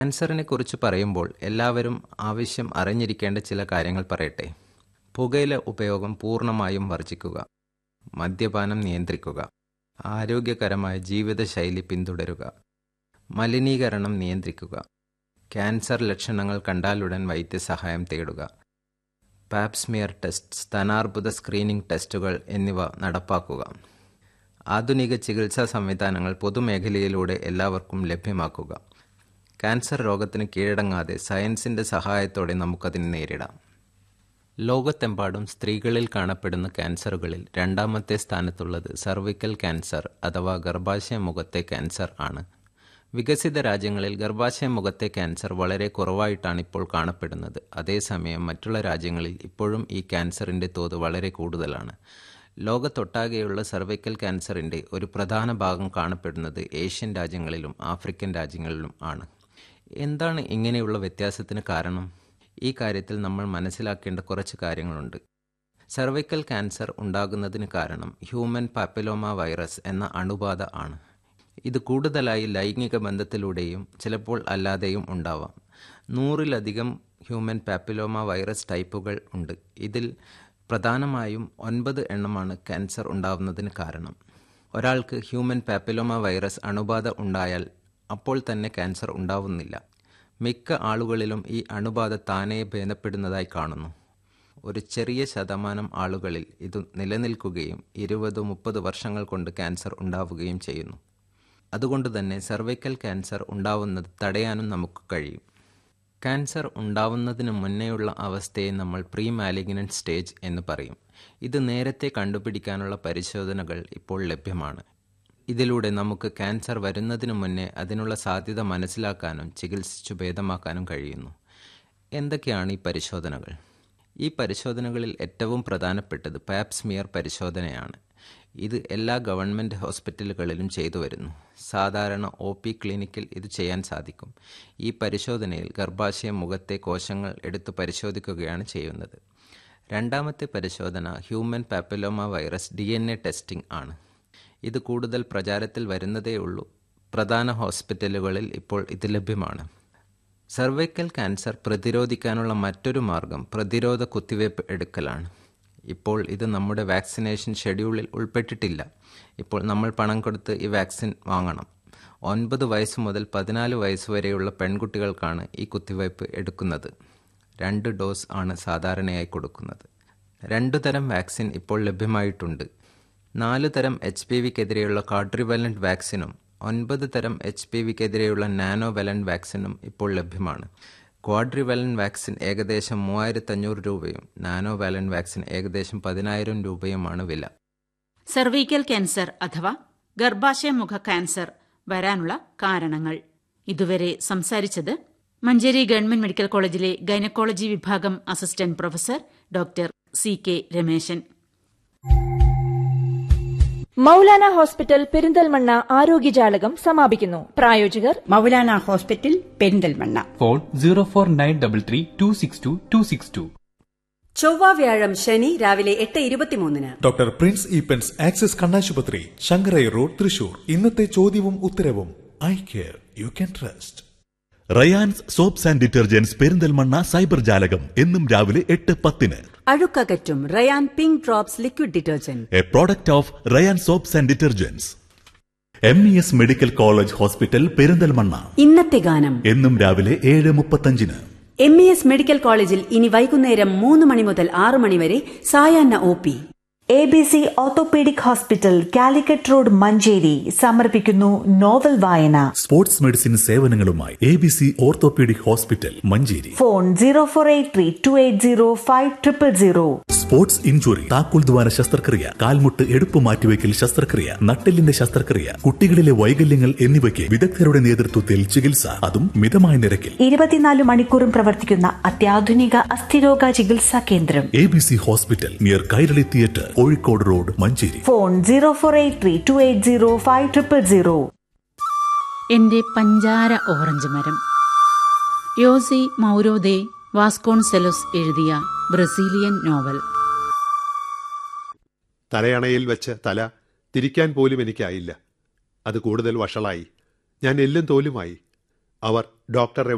ക്യാൻസറിനെ കുറിച്ച് പറയുമ്പോൾ എല്ലാവരും ആവശ്യം അറിഞ്ഞിരിക്കേണ്ട ചില കാര്യങ്ങൾ പറയട്ടെ. പുകയില ഉപയോഗം പൂർണ്ണമായും വർജിക്കുക, മദ്യപാനം നിയന്ത്രിക്കുക, ആരോഗ്യകരമായ ജീവിതശൈലി പിന്തുടരുക, മലിനീകരണം നിയന്ത്രിക്കുക, ക്യാൻസർ ലക്ഷണങ്ങൾ കണ്ടാലുടൻ വൈദ്യസഹായം തേടുക, പാപ്സ്മിയർ ടെസ്റ്റ്, സ്തനാർബുദ സ്ക്രീനിംഗ് ടെസ്റ്റുകൾ എന്നിവ നടപ്പാക്കുക. ആധുനിക ചികിത്സാ സംവിധാനങ്ങൾ പൊതുമേഖലയിലൂടെ എല്ലാവർക്കും ലഭ്യമാക്കുക. ക്യാൻസർ രോഗത്തിന് കീഴടങ്ങാതെ സയൻസിൻ്റെ സഹായത്തോടെ നമുക്കതിനെ നേരിടാം. ലോകത്തെമ്പാടും സ്ത്രീകളിൽ കാണപ്പെടുന്ന ക്യാൻസറുകളിൽ രണ്ടാമത്തെ സ്ഥാനത്തുള്ളത് സർവിക്കൽ ക്യാൻസർ അഥവാ ഗർഭാശയ മുഖത്തെ ക്യാൻസർ ആണ്. വികസിത രാജ്യങ്ങളിൽ ഗർഭാശയ മുഖത്തെ ക്യാൻസർ വളരെ കുറവായിട്ടാണ് ഇപ്പോൾ കാണപ്പെടുന്നത്. അതേസമയം മറ്റുള്ള രാജ്യങ്ങളിൽ ഇപ്പോഴും ഈ ക്യാൻസറിൻ്റെ തോത് വളരെ കൂടുതലാണ്. ലോകത്തൊട്ടാകെയുള്ള സർവൈക്കൽ ക്യാൻസറിൻ്റെ ഒരു പ്രധാന ഭാഗം കാണപ്പെടുന്നത് ഏഷ്യൻ രാജ്യങ്ങളിലും ആഫ്രിക്കൻ രാജ്യങ്ങളിലും ആണ്. എന്താണ് ഇങ്ങനെയുള്ള വ്യത്യാസത്തിന് കാരണം? ഈ കാര്യത്തിൽ നമ്മൾ മനസ്സിലാക്കേണ്ട കുറച്ച് കാര്യങ്ങളുണ്ട്. സർവൈക്കൽ ക്യാൻസർ ഉണ്ടാകുന്നതിന് കാരണം ഹ്യൂമൻ പാപ്പിലോമ വൈറസ് എന്ന അണുബാധ ആണ്. ഇത് കൂടുതലായി ലൈംഗിക ബന്ധത്തിലൂടെയും ചിലപ്പോൾ അല്ലാതെയും ഉണ്ടാവാം. 100-ലധികം ഹ്യൂമൻ പാപ്പിലോമ വൈറസ് ടൈപ്പുകൾ ഉണ്ട്. ഇതിൽ പ്രധാനമായും 9 എണ്ണമാണ് ക്യാൻസർ ഉണ്ടാവുന്നതിന് കാരണം. ഒരാൾക്ക് ഹ്യൂമൻ പാപ്പിലോമ വൈറസ് അണുബാധ ഉണ്ടായാൽ അപ്പോൾ തന്നെ ക്യാൻസർ ഉണ്ടാവുന്നില്ല. മിക്ക ആളുകളിലും ഈ അണുബാധ താനേ ഭേദപ്പെടുന്നതായി കാണുന്നു. ഒരു ചെറിയ ശതമാനം ആളുകളിൽ ഇത് നിലനിൽക്കുകയും 20-30 വർഷങ്ങൾ കൊണ്ട് ക്യാൻസർ ഉണ്ടാവുകയും ചെയ്യുന്നു. അതുകൊണ്ട് തന്നെ സർവൈക്കൽ ക്യാൻസർ ഉണ്ടാവുന്നത് തടയാനും നമുക്ക് കഴിയും. ക്യാൻസർ ഉണ്ടാവുന്നതിന് മുന്നേയുള്ള അവസ്ഥയെ നമ്മൾ പ്രീ മാലിഗ്നന്റ് സ്റ്റേജ് എന്ന് പറയും. ഇത് നേരത്തെ കണ്ടുപിടിക്കാനുള്ള പരിശോധനകൾ ഇപ്പോൾ ലഭ്യമാണ്. ഇതിലൂടെ നമുക്ക് ക്യാൻസർ വരുന്നതിനു മുന്നേ അതിനുള്ള സാധ്യത മനസ്സിലാക്കാനും ചികിത്സിച്ചു ഭേദമാക്കാനും കഴിയുന്നു. എന്തൊക്കെയാണ് ഈ പരിശോധനകൾ? ഈ പരിശോധനകളിൽ ഏറ്റവും പ്രധാനപ്പെട്ടത് പാപ്സ്മിയർ പരിശോധനയാണ്. ഇത് എല്ലാ ഗവൺമെൻറ് ഹോസ്പിറ്റലുകളിലും ചെയ്തു വരുന്നു. സാധാരണ OP ക്ലിനിക്കിൽ ഇത് ചെയ്യാൻ സാധിക്കും. ഈ പരിശോധനയിൽ ഗർഭാശയ മുഖത്തെ കോശങ്ങൾ എടുത്ത് പരിശോധിക്കുകയാണ് ചെയ്യുന്നത്. രണ്ടാമത്തെ പരിശോധന human papilloma virus DNA testing ആണ്. ഇത് കൂടുതൽ പ്രചാരത്തിൽ വരുന്നതേ ഉള്ളൂ. പ്രധാന ഹോസ്പിറ്റലുകളിൽ ഇപ്പോൾ ഇത് ലഭ്യമാണ്. സർവൈക്കൽ ക്യാൻസർ പ്രതിരോധിക്കാനുള്ള മറ്റൊരു മാർഗം പ്രതിരോധ കുത്തിവയ്പ് എടുക്കലാണ്. ഇപ്പോൾ ഇത് നമ്മുടെ വാക്സിനേഷൻ ഷെഡ്യൂളിൽ ഉൾപ്പെട്ടിട്ടില്ല. ഇപ്പോൾ നമ്മൾ പണം കൊടുത്ത് ഈ വാക്സിൻ വാങ്ങണം. 9 വയസ്സ് മുതൽ 14 വയസ്സ് വരെയുള്ള പെൺകുട്ടികൾക്കാണ് ഈ കുത്തിവയ്പ് എടുക്കുന്നത്. 2 ഡോസ് ആണ് സാധാരണയായി കൊടുക്കുന്നത്. 2 തരം വാക്സിൻ ഇപ്പോൾ ലഭ്യമായിട്ടുണ്ട്. 4 തരം HPV-ക്കെതിരെയുള്ള ക്വാഡ്രിവലന്റ് വാക്സിനും 9 തരം HPV-ക്കെതിരെയുള്ള നാനോവലന്റ് വാക്സിനും ഇപ്പോൾ ലഭ്യമാണ്. ക്വാഡ്രിവലന്റ് വാക്സിൻ ഏകദേശം 3500 രൂപയും നാനോവാലന്റ് വാക്സിൻ ഏകദേശം 10,000 രൂപയുമാണ് വില. സർവൈക്കൽ ക്യാൻസർ അഥവാ ഗർഭാശയ മുഖ ക്യാൻസർ വരാനുള്ള കാരണങ്ങൾ ഇതുവരെ സംസാരിച്ചത് മഞ്ചേരി ഗവൺമെന്റ് മെഡിക്കൽ കോളേജിലെ ഗൈനക്കോളജി വിഭാഗം assistant professor doctor CK Rameshan. Maulana hospital Perinthalmanna ആരോഗ്യജാലകം സമാപിക്കുന്നു. പ്രായോജകർ മൗലാന ഹോസ്പിറ്റൽ പെരിന്തൽമണ്ണ. ഫോൺ 04922622262. ചൊവ്വ വ്യാഴം ശനി രാവിലെ 8:23. ഡോക്ടർ പ്രിൻസ് ഈപ്പൻസ് ആക്സിസ് കണ്ണാശുപത്രി, ശങ്കരൈ റോഡ്, തൃശൂർ. ഇന്നത്തെ ചോദ്യവും ഉത്തരവും eye care you can trust. Rayan's soaps and detergents Perinthalmanna cyber ജാലകം എന്നും രാവിലെ 8:10. അഴുക്കകറ്റും Ryan pink drops liquid detergent, A product of Ryan soaps and detergents. MES medical college hospital Perinthalmanna. ഇന്നത്തെ ഗാനം എന്നും രാവിലെ 7:35. MES മെഡിക്കൽ കോളേജിൽ ഇനി വൈകുന്നേരം 3 മണി മുതൽ 6 മണി വരെ സായാഹ്ന OP. ABC orthopaedic hospital Calicut road Manjeri സമർപ്പിക്കുന്നു നോവൽ വായന. Sports medicine സേവനങ്ങളുമായി ABC orthopaedic hospital Manjeri. Phone 0483280500. Sports injury, താക്കോൽ ദ്വാര ശസ്ത്രക്രിയ, കാൽമുട്ട് എടുപ്പ് മാറ്റിവെക്കൽ ശസ്ത്രക്രിയ, നട്ടെല്ലിന്റെ ശസ്ത്രക്രിയ, കുട്ടികളിലെ വൈകല്യങ്ങൾ എന്നിവയ്ക്ക് വിദഗ്ധരുടെ നേതൃത്വത്തിൽ ചികിത്സ, അതും മിതമായ നിരക്കിൽ. 24 മണിക്കൂറും പ്രവർത്തിക്കുന്ന അത്യാധുനിക അസ്ഥിരോഗ ചികിത്സാ കേന്ദ്രം ABC hospital near Kairali theatre, Kozhikode road Manjeri. Phone 0483280500. എന്റെ പഞ്ചാര ഓറഞ്ച് മരം. യോസി മൗരോദേ വാസ്കോൺസെലോസ് എഴുതിയ ബ്രസീലിയൻ നോവൽ. തലയണയിൽ വെച്ച് തല തിരിക്കാൻ പോലും എനിക്കായില്ല. അത് കൂടുതൽ വഷളായി. ഞാൻ എല്ലും തോലുമായി. അവർ ഡോക്ടറെ